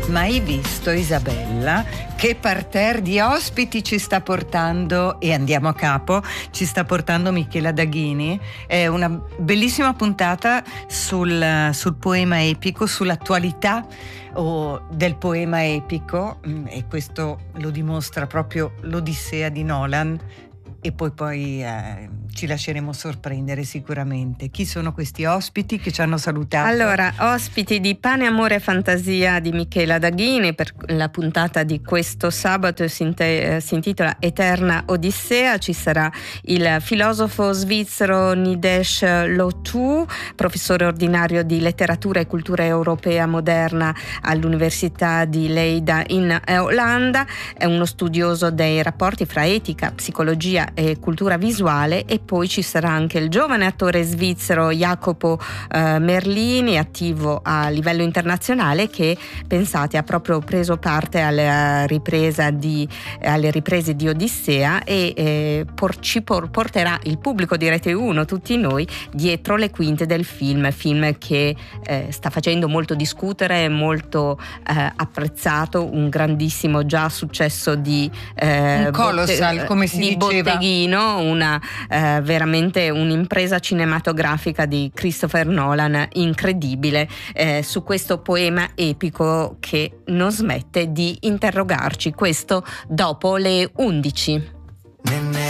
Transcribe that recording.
Mai visto Isabella? Che parterre di ospiti ci sta portando, e andiamo a capo, ci sta portando Michela Daghini. È una bellissima puntata sul poema epico, sull'attualità del poema epico, e questo lo dimostra proprio l'Odissea di Nolan. E poi ci lasceremo sorprendere sicuramente. Chi sono questi ospiti che ci hanno salutato? Allora, ospiti di Pane, Amore e Fantasia di Michela Daghini per la puntata di questo sabato si intitola Eterna Odissea. Ci sarà il filosofo svizzero Nidesh Lohtu, professore ordinario di letteratura e cultura europea moderna all'Università di Leida in Olanda. È uno studioso dei rapporti fra etica, psicologia e cultura visuale. E poi ci sarà anche il giovane attore svizzero Jacopo Merlini, attivo a livello internazionale, che, pensate, ha proprio preso parte alle riprese di Odissea e ci porterà il pubblico di Rete 1, tutti noi, dietro le quinte del film che sta facendo molto discutere, molto apprezzato, un grandissimo già successo di un colossal, come si diceva, botteghino, una veramente un'impresa cinematografica di Christopher Nolan incredibile, su questo poema epico che non smette di interrogarci. Questo dopo le 11.